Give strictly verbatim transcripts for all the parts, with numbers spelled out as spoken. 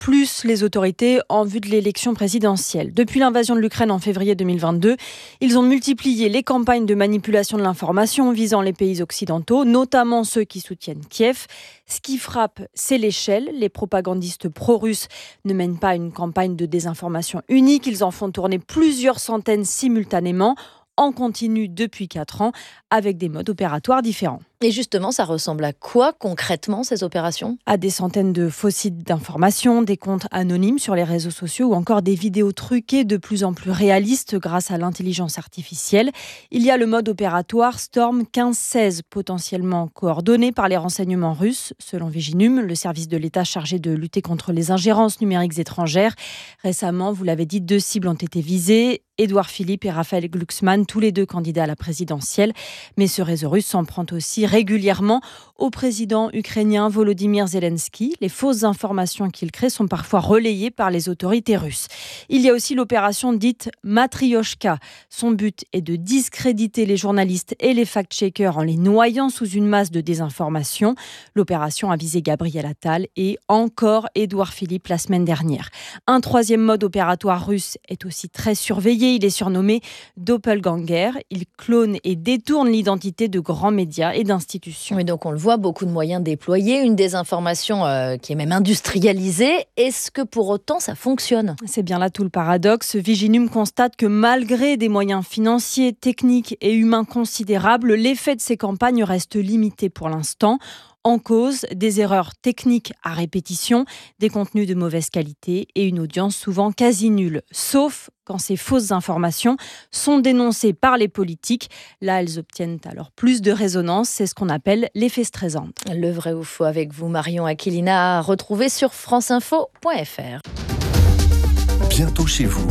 plus les autorités en vue de l'élection présidentielle. Depuis l'invasion de l'Ukraine en février deux mille vingt-deux, ils ont multiplié les campagnes de manipulation de l'information visant les pays occidentaux, notamment ceux qui soutiennent Kiev. Ce qui frappe, c'est l'échelle. Les propagandistes pro-russes ne mènent pas une campagne de désinformation unique. Ils en font tourner plusieurs centaines simultanément, en continu depuis quatre ans, avec des modes opératoires différents. Et justement, ça ressemble à quoi concrètement ces opérations ? À des centaines de faux sites d'information, des comptes anonymes sur les réseaux sociaux ou encore des vidéos truquées de plus en plus réalistes grâce à l'intelligence artificielle. Il y a le mode opératoire Storm quinze seize, potentiellement coordonné par les renseignements russes, selon Viginum, le service de l'État chargé de lutter contre les ingérences numériques étrangères. Récemment, vous l'avez dit, deux cibles ont été visées, Édouard Philippe et Raphaël Glucksmann, tous les deux candidats à la présidentielle. Mais ce réseau russe s'en prend aussi régulièrement au président ukrainien Volodymyr Zelensky. Les fausses informations qu'il crée sont parfois relayées par les autorités russes. Il y a aussi l'opération dite Matrioshka. Son but est de discréditer les journalistes et les fact-checkers en les noyant sous une masse de désinformation. L'opération a visé Gabriel Attal et encore Édouard Philippe la semaine dernière. Un troisième mode opératoire russe est aussi très surveillé. Il est surnommé Doppelganger. Il clone et détourne l'identité de grands médias et d'institutions. Oui, donc on le voit, beaucoup de moyens déployés, une désinformation euh, qui est même industrialisée. Est-ce que pour autant ça fonctionne ? C'est bien là tout le paradoxe. Viginum constate que malgré des moyens financiers, techniques et humains considérables, l'effet de ces campagnes reste limité pour l'instant. En cause, des erreurs techniques à répétition, des contenus de mauvaise qualité et une audience souvent quasi nulle. Sauf quand ces fausses informations sont dénoncées par les politiques. Là, elles obtiennent alors plus de résonance. C'est ce qu'on appelle l'effet Streisand. Le vrai ou faux avec vous, Marion Aquilina, à retrouver sur franceinfo point f r. Bientôt chez vous.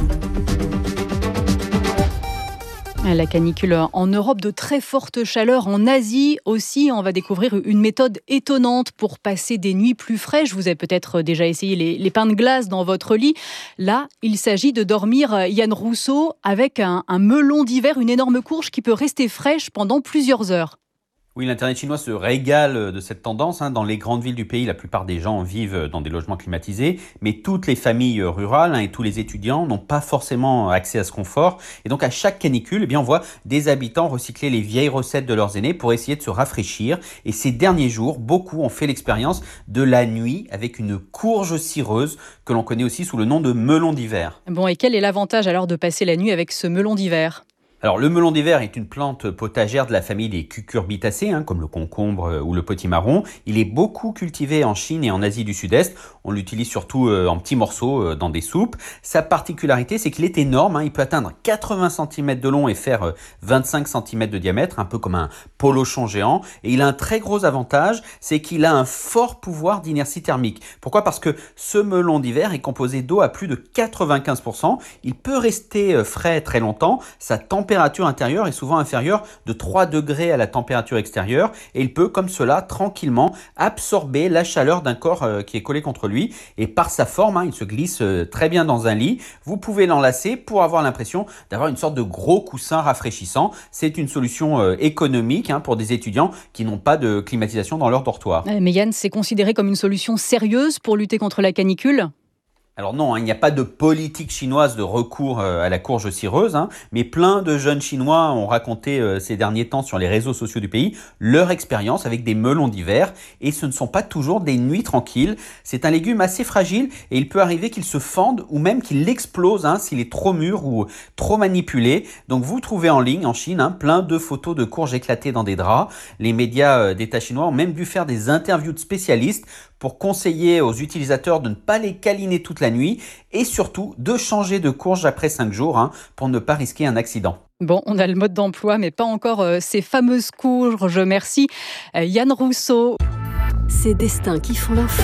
La canicule en Europe, de très fortes chaleurs en Asie aussi. On va découvrir une méthode étonnante pour passer des nuits plus fraîches. Vous avez peut-être déjà essayé les, les pains de glace dans votre lit. Là, il s'agit de dormir, Yann Rousseau, avec un, un melon d'hiver, une énorme courge qui peut rester fraîche pendant plusieurs heures. Oui, l'Internet chinois se régale de cette tendance. Dans les grandes villes du pays, la plupart des gens vivent dans des logements climatisés, mais toutes les familles rurales et tous les étudiants n'ont pas forcément accès à ce confort. Et donc, à chaque canicule, eh bien, on voit des habitants recycler les vieilles recettes de leurs aînés pour essayer de se rafraîchir. Et ces derniers jours, beaucoup ont fait l'expérience de la nuit avec une courge cireuse que l'on connaît aussi sous le nom de melon d'hiver. Bon, et quel est l'avantage alors de passer la nuit avec ce melon d'hiver ? Alors, le melon d'hiver est une plante potagère de la famille des cucurbitacées, hein, comme le concombre ou le potimarron. Il est beaucoup cultivé en Chine et en Asie du Sud-Est. On l'utilise surtout euh, en petits morceaux euh, dans des soupes. Sa particularité, c'est qu'il est énorme. Hein. Il peut atteindre quatre-vingts centimètres de long et faire euh, vingt-cinq centimètres de diamètre, un peu comme un polochon géant. Et il a un très gros avantage, c'est qu'il a un fort pouvoir d'inertie thermique. Pourquoi ? Parce que ce melon d'hiver est composé d'eau à plus de quatre-vingt-quinze pour cent. Il peut rester euh, frais très longtemps. Sa température température intérieure est souvent inférieure de trois degrés à la température extérieure et il peut comme cela tranquillement absorber la chaleur d'un corps euh, qui est collé contre lui et par sa forme, hein, il se glisse euh, très bien dans un lit. Vous pouvez l'enlacer pour avoir l'impression d'avoir une sorte de gros coussin rafraîchissant. C'est une solution euh, économique hein, pour des étudiants qui n'ont pas de climatisation dans leur dortoir. Mais Yann, c'est considéré comme une solution sérieuse pour lutter contre la canicule ? Alors non, hein, il n'y a pas de politique chinoise de recours euh, à la courge cireuse, hein, mais plein de jeunes Chinois ont raconté euh, ces derniers temps sur les réseaux sociaux du pays leur expérience avec des melons d'hiver. Et ce ne sont pas toujours des nuits tranquilles. C'est un légume assez fragile et il peut arriver qu'il se fende ou même qu'il explose hein, s'il est trop mûr ou trop manipulé. Donc vous trouvez en ligne, en Chine, hein, plein de photos de courges éclatées dans des draps. Les médias euh, d'État chinois ont même dû faire des interviews de spécialistes pour conseiller aux utilisateurs de ne pas les câliner toute la nuit et surtout de changer de courge après cinq jours hein, pour ne pas risquer un accident. Bon, on a le mode d'emploi, mais pas encore euh, ces fameuses courges. Merci euh, Yann Rousseau. Ces destins qui font l'info.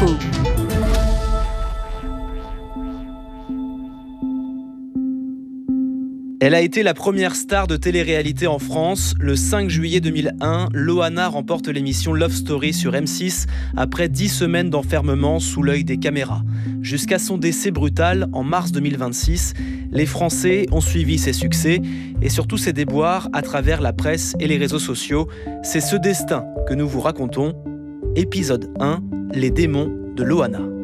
Elle a été la première star de télé-réalité en France. Le cinq juillet deux mille un, Loana remporte l'émission Love Story sur M six après dix semaines d'enfermement sous l'œil des caméras. Jusqu'à son décès brutal en mars deux mille vingt-six, les Français ont suivi ses succès et surtout ses déboires à travers la presse et les réseaux sociaux. C'est ce destin que nous vous racontons. Épisode un, les démons de Loana.